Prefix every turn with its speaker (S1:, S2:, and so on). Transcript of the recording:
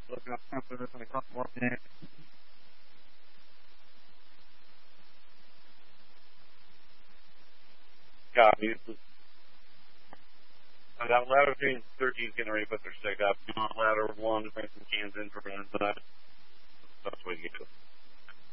S1: Looking up something in a couple more minutes. Copy. I got ladder 13 getting ready to put their stick up. Ladder 1 to bring some cans in for inside. That's the way to get it.